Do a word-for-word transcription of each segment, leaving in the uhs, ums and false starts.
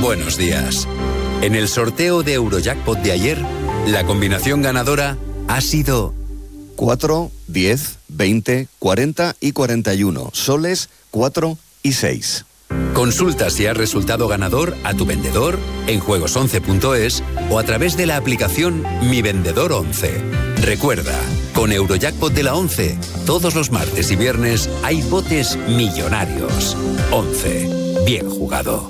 Buenos días. En el sorteo de Eurojackpot de ayer, la combinación ganadora ha sido cuatro, diez, veinte, cuarenta y cuarenta y uno. Soles, cuatro y seis. Consulta si has resultado ganador a tu vendedor en juegos once punto es o a través de la aplicación Mi Vendedor once. Recuerda, con Eurojackpot de la once, todos los martes y viernes hay botes millonarios. once. Bien jugado.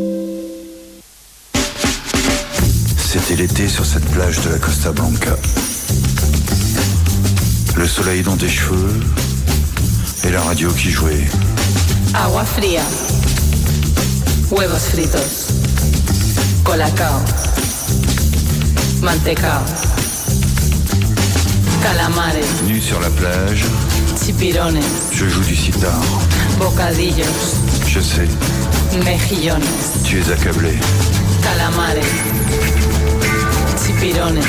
C'était l'été sur cette plage de la Costa Blanca. Le soleil dans tes cheveux et la radio qui jouait. Agua fría. Huevos fritos. Colacao. Mantecao. Calamares. Nu sur la plage. Chipirones. Je joue du sitar. Bocadillos. Je sais. Mejillones. Tu es accablé. Calamares. Chipirones.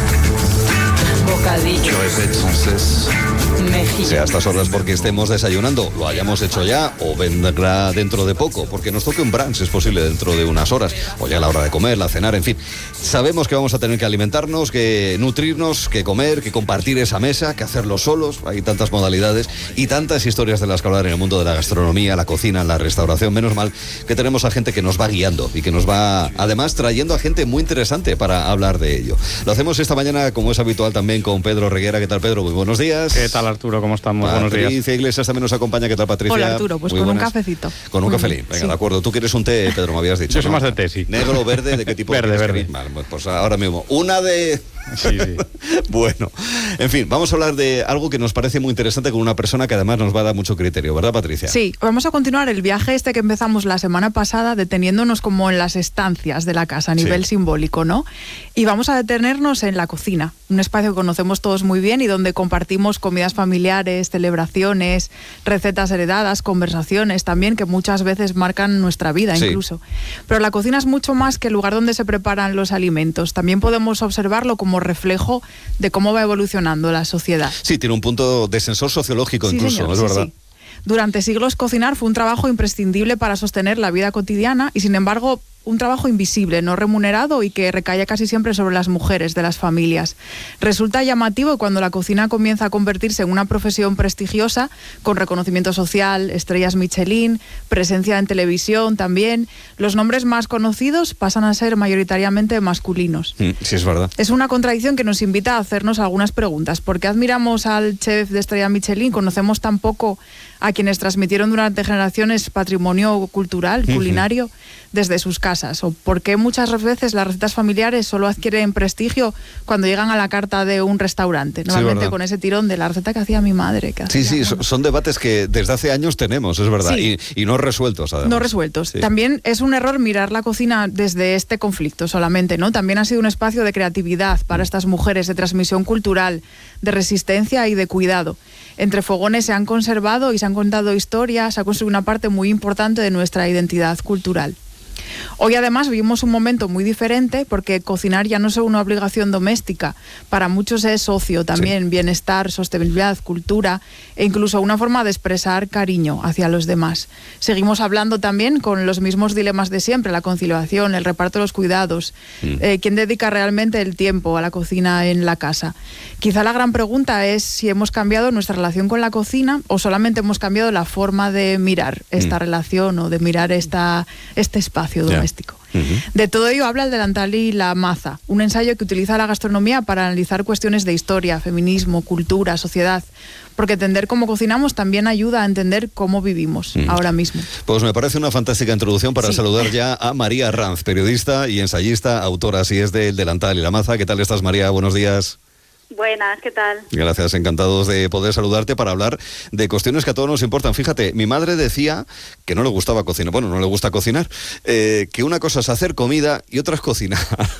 Bocadillos. Tu répètes sans cesse. Sea a estas horas porque estemos desayunando, lo hayamos hecho ya o vendrá dentro de poco, porque nos toque un brunch, si es posible, dentro de unas horas, o ya a la hora de comer, la cenar, en fin. Sabemos que vamos a tener que alimentarnos, que nutrirnos, que comer, que compartir esa mesa, que hacerlo solos. Hay tantas modalidades y tantas historias de las que hablar en el mundo de la gastronomía, la cocina, la restauración. Menos mal que tenemos a gente que nos va guiando y que nos va, además, trayendo a gente muy interesante para hablar de ello. Lo hacemos esta mañana, como es habitual, también con Pedro Reguera. ¿Qué tal, Pedro? Muy buenos días. ¿Qué tal, Arturo? ¿Cómo estamos? Patricia Buenos días. Patricia Iglesias también nos acompaña. ¿Qué tal, Patricia? Hola, Arturo. Pues Muy con buenas. un cafecito. Con un Muy cafelín. Venga, sí. de acuerdo. Tú quieres un té, Pedro, me habías dicho. Yo soy ¿no? más de té, sí. ¿Negro o verde? ¿De qué tipo? Verde, quieres verde. que- Vale, pues ahora mismo. Una de... Sí, sí. Bueno, en fin, vamos a hablar de algo que nos parece muy interesante con una persona que además nos va a dar mucho criterio, ¿verdad, Patricia? Sí, vamos a continuar el viaje este que empezamos la semana pasada, deteniéndonos como en las estancias de la casa a nivel Sí. simbólico, ¿no? Y vamos a detenernos en la cocina, un espacio que conocemos todos muy bien y donde compartimos comidas familiares, celebraciones, recetas heredadas, conversaciones también que muchas veces marcan nuestra vida Sí. incluso. Pero la cocina es mucho más que el lugar donde se preparan los alimentos. También podemos observarlo como reflejo de cómo va evolucionando la sociedad. Sí, tiene un punto de sensor sociológico Sí, incluso, señor, ¿no es sí, verdad? sí. Durante siglos cocinar fue un trabajo imprescindible para sostener la vida cotidiana y, sin embargo, un trabajo invisible, no remunerado y que recae casi siempre sobre las mujeres de las familias. Resulta llamativo cuando la cocina comienza a convertirse en una profesión prestigiosa, con reconocimiento social, estrellas Michelin, presencia en televisión también. Los nombres más conocidos pasan a ser mayoritariamente masculinos. Mm, sí, es verdad. Es una contradicción que nos invita a hacernos algunas preguntas. ¿Por qué admiramos al chef de estrella Michelin? ¿Conocemos tan poco a quienes transmitieron durante generaciones patrimonio cultural, culinario, desde sus casas? ¿O por qué muchas veces las recetas familiares solo adquieren prestigio cuando llegan a la carta de un restaurante? Normalmente verdad. con ese tirón de la receta que hacía mi madre. Que Sí, hacía, sí, bueno. son, son debates que desde hace años tenemos, es verdad, Sí. y, y no resueltos, además. No resueltos. Sí. También es un error mirar la cocina desde este conflicto solamente, ¿no? También ha sido un espacio de creatividad para estas mujeres, de transmisión cultural, de resistencia y de cuidado. Entre fogones se han conservado y se han contado historias, se ha construido una parte muy importante de nuestra identidad cultural. Hoy además vivimos un momento muy diferente porque cocinar ya no es una obligación doméstica, para muchos es ocio también, sí. Bienestar, sostenibilidad, cultura e incluso una forma de expresar cariño hacia los demás. Seguimos hablando también con los mismos dilemas de siempre, la conciliación, el reparto de los cuidados, mm. eh, quién dedica realmente el tiempo a la cocina en la casa. Quizá la gran pregunta es si hemos cambiado nuestra relación con la cocina o solamente hemos cambiado la forma de mirar esta mm. relación o de mirar esta, este espacio doméstico. Yeah. Uh-huh. De todo ello habla el delantal y la maza, un ensayo que utiliza la gastronomía para analizar cuestiones de historia, feminismo, cultura, sociedad, porque entender cómo cocinamos también ayuda a entender cómo vivimos uh-huh. ahora mismo. Pues me parece una fantástica introducción para sí. saludar ya a María Arranz, periodista y ensayista, autora así es del delantal y la maza. ¿Qué tal estás, María? Buenos días. Buenas, ¿qué tal? Gracias, encantados de poder saludarte para hablar de cuestiones que a todos nos importan. Fíjate, mi madre decía que no le gustaba cocinar, bueno, no le gusta cocinar, eh, que una cosa es hacer comida y otra es cocinar,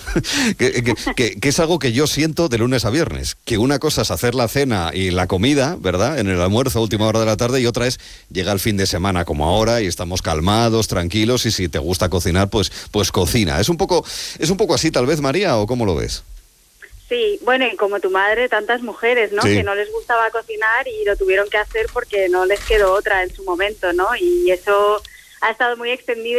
que, que, que, que es algo que yo siento de lunes a viernes, que una cosa es hacer la cena y la comida, ¿verdad?, en el almuerzo a última hora de la tarde, y otra es llega el fin de semana como ahora y estamos calmados, tranquilos, y si te gusta cocinar, pues, pues cocina. ¿Es un poco, es un poco así tal vez, María, o cómo lo ves? Sí, bueno, y como tu madre, tantas mujeres, ¿no? Sí. Que no les gustaba cocinar y lo tuvieron que hacer porque no les quedó otra en su momento, ¿no? Y eso ha estado muy extendido